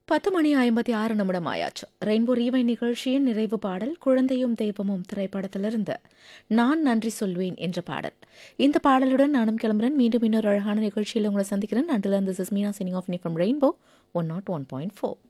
10:56 ஆயாச்சு. ரெயின்போ ரீவை நிகழ்ச்சியின் நிறைவு பாடல் குழந்தையும் தெய்வமும் திரைப்படத்திலிருந்து நான் நன்றி சொல்வேன் என்ற பாடல். இந்த பாடலுடன் நானும் கிளம்புறேன். மீண்டும் இன்னொரு அழகான நிகழ்ச்சியில் உங்களை சந்திக்கிறேன். Until this is Meena signing off from rainbow 101.4.